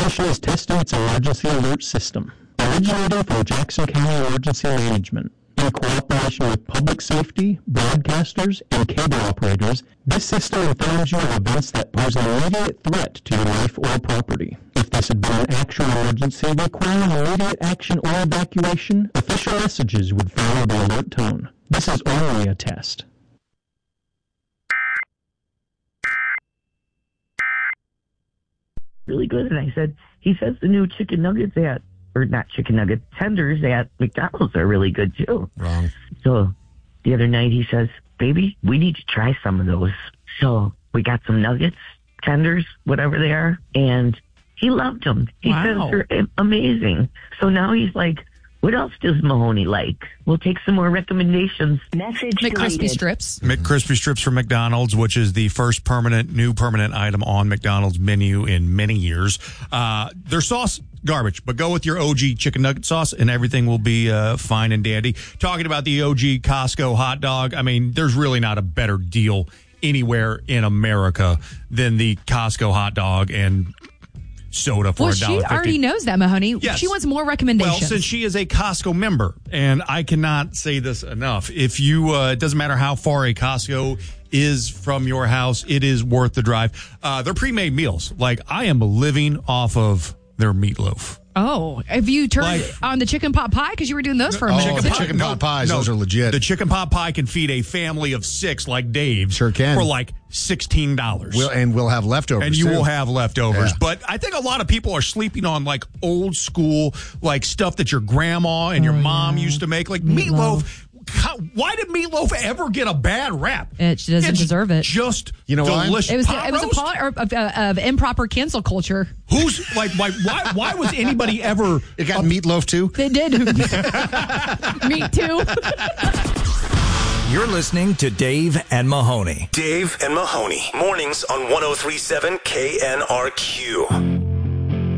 station is testing its emergency alert system. Originating from Jackson County Emergency Management, in cooperation with public safety, broadcasters, and cable operators, this system informs you of events that pose an immediate threat to your life or property. If this had been an actual emergency requiring immediate action or evacuation, official messages would follow the alert tone. This is only a test. Really good. And he says the new chicken nuggets tenders at McDonald's are really good too. Wrong. So the other night he says, baby, we need to try some of those. So we got some nuggets, tenders, whatever they are, and he loved them. He says they're amazing. So now he's like, what else does Mahoney like? We'll take some more recommendations. Message McCrispy strips. McCrispy strips from McDonald's, which is the first new permanent item on McDonald's menu in many years. Their sauce, garbage, but go with your OG chicken nugget sauce and everything will be fine and dandy. Talking about the OG Costco hot dog, I mean, there's really not a better deal anywhere in America than the Costco hot dog and soda for $1.50. Well, she already knows that, Mahoney. Yes. She wants more recommendations. Well, since she is a Costco member, and I cannot say this enough, if you, it doesn't matter how far a Costco is from your house, it is worth the drive. They're pre-made meals. Like, I am living off of their meatloaf. Oh, have you turned on the chicken pot pie? Because you were doing those for a minute. The chicken pot pies, those are legit. The chicken pot pie can feed a family of 6 like Dave's. Sure can. For like $16. We'll have leftovers. And you too. will have leftovers. Yeah. But I think a lot of people are sleeping on like old school, like stuff that your grandma and your mom used to make. Like meatloaf. Why did meatloaf ever get a bad rap? It doesn't deserve it. Just you know delicious. It was a part of improper cancel culture. Who's like why was anybody ever? It got meatloaf too. It did. Meat too. You're listening to Dave and Mahoney. Dave and Mahoney, mornings on 103.7 KNRQ.